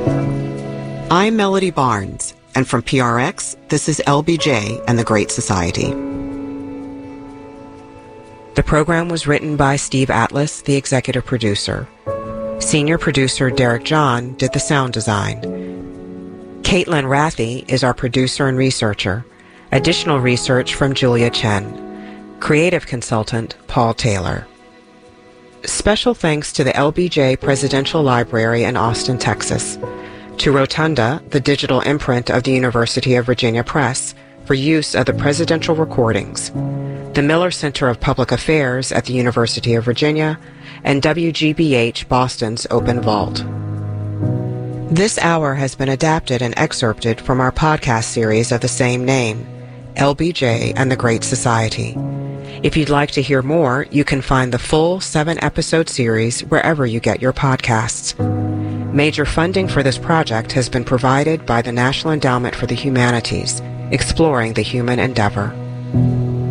I'm Melody Barnes, and from PRX, this is LBJ and the Great Society. The program was written by Steve Atlas, the executive producer. Senior producer Derek John did the sound design. Caitlin Rathie is our producer and researcher. Additional research from Julia Chen. Creative consultant Paul Taylor. Special thanks to the LBJ Presidential Library in Austin, Texas, to Rotunda, the digital imprint of the University of Virginia Press, for use of the presidential recordings, the Miller Center of Public Affairs at the University of Virginia, and WGBH Boston's Open Vault. This hour has been adapted and excerpted from our podcast series of the same name, LBJ and the Great Society. If you'd like to hear more, you can find the full 7-episode series wherever you get your podcasts. Major funding for this project has been provided by the National Endowment for the Humanities, Exploring the Human Endeavor.